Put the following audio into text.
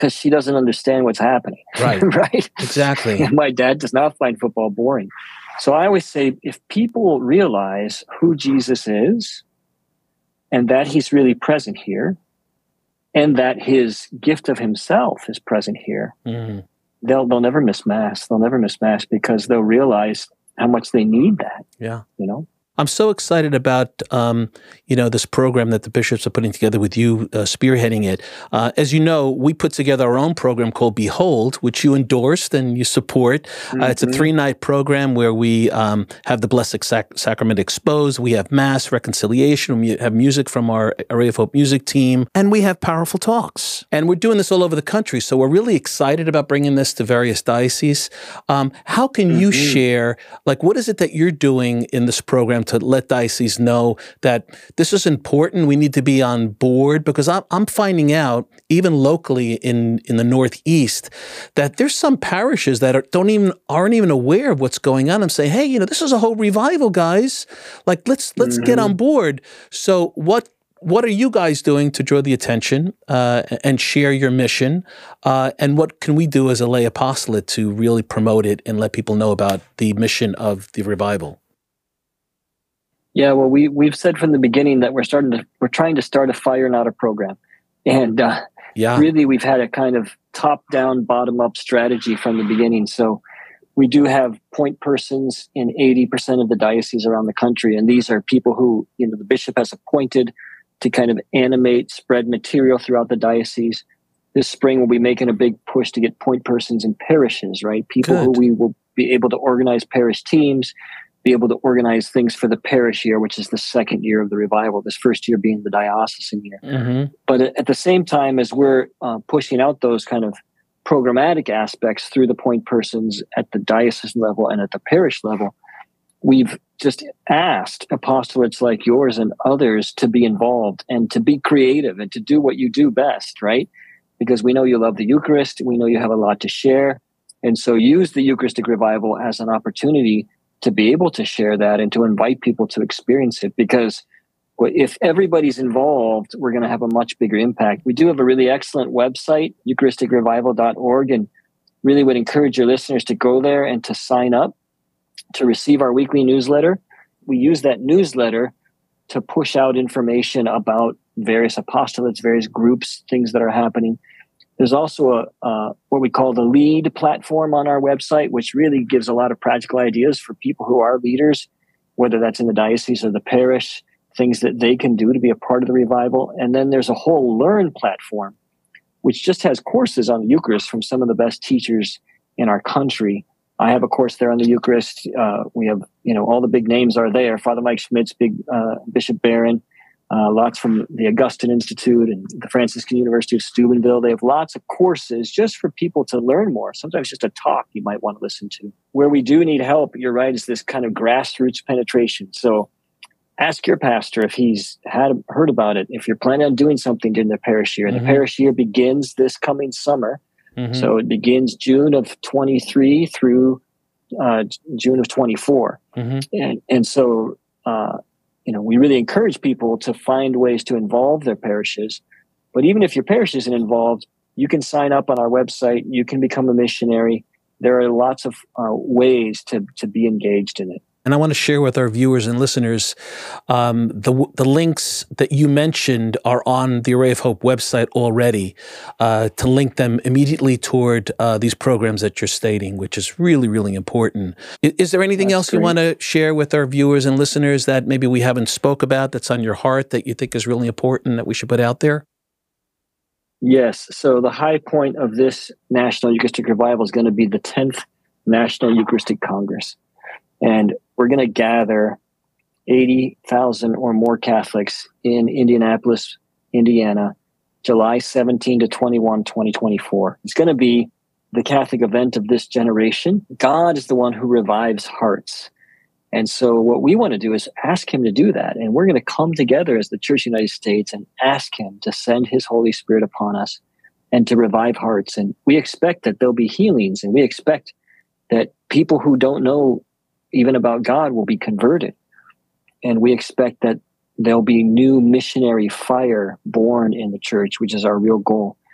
because she doesn't understand what's happening. Right. Right? Exactly. And my dad does not find football boring. So I always say, if people realize who Jesus is and that he's really present here and that his gift of himself is present here, they'll never miss Mass. They'll never miss Mass because they'll realize how much they need that. Yeah. You know? I'm so excited about, this program that the bishops are putting together with you spearheading it. As you know, we put together our own program called Behold, which you endorsed and you support. It's a 3-night program where we have the Blessed Sacrament exposed. We have Mass, reconciliation. We have music from our Array of Hope music team. And we have powerful talks. And we're doing this all over the country. So we're really excited about bringing this to various dioceses. How can you share, what is it that you're doing in this program to let dioceses know that this is important? We need to be on board, because I'm finding out, even locally in the Northeast, that there's some parishes that aren't even aware of what's going on. I'm saying, hey, this is a whole revival, guys. Let's get on board. So what are you guys doing to draw the attention and share your mission? And what can we do as a lay apostolate to really promote it and let people know about the mission of the revival? Yeah, well, we've said from the beginning that we're trying to start a fire, not a program. And really, we've had a kind of top-down, bottom-up strategy from the beginning. So we do have point persons in 80% of the dioceses around the country. And these are people who, the bishop has appointed to kind of animate, spread material throughout the diocese. This spring, we'll be making a big push to get point persons in parishes, right? People who we will be able to organize parish teams, be able to organize things for the parish year, which is the second year of the revival, this first year being the diocesan year. But at the same time, as we're pushing out those kind of programmatic aspects through the point persons at the diocesan level and at the parish level, we've just asked apostolates like yours and others to be involved and to be creative and to do what you do best, right? Because we know you love the Eucharist. We know you have a lot to share. And so use the Eucharistic revival as an opportunity to be able to share that and to invite people to experience it. Because if everybody's involved, we're going to have a much bigger impact. We do have a really excellent website, eucharisticrevival.org, and really would encourage your listeners to go there and to sign up to receive our weekly newsletter. We use that newsletter to push out information about various apostolates, various groups, things that are happening. There's also what we call the LEAD platform on our website, which really gives a lot of practical ideas for people who are leaders, whether that's in the diocese or the parish, things that they can do to be a part of the revival. And then there's a whole Learn platform, which just has courses on the Eucharist from some of the best teachers in our country. I have a course there on the Eucharist. We have, all the big names are there. Father Mike Schmitz, Bishop Barron, lots from the Augustine Institute and the Franciscan University of Steubenville. They have lots of courses just for people to learn more. Sometimes just a talk you might want to listen to. Where we do need help, you're right, is this kind of grassroots penetration. So ask your pastor if he's heard about it. If you're planning on doing something during the parish year. The parish year begins this coming summer. So it begins June of 23 through June of 24. And so, we really encourage people to find ways to involve their parishes. But even if your parish isn't involved, you can sign up on our website. You can become a missionary. There are lots of ways to be engaged in it. And I want to share with our viewers and listeners, the links that you mentioned are on the Array of Hope website already, to link them immediately toward these programs that you're stating, which is really, really important. Is there anything else you want to share with our viewers and listeners that maybe we haven't spoke about that's on your heart that you think is really important that we should put out there? Yes. So the high point of this National Eucharistic Revival is going to be the 10th National Eucharistic Congress. And we're going to gather 80,000 or more Catholics in Indianapolis, Indiana, July 17 to 21, 2024. It's going to be the Catholic event of this generation. God is the one who revives hearts. And so what we want to do is ask him to do that. And we're going to come together as the Church of the United States and ask him to send his Holy Spirit upon us and to revive hearts. And we expect that there'll be healings, and we expect that people who don't know even about God will be converted. And we expect that there'll be new missionary fire born in the church, which is our real goal.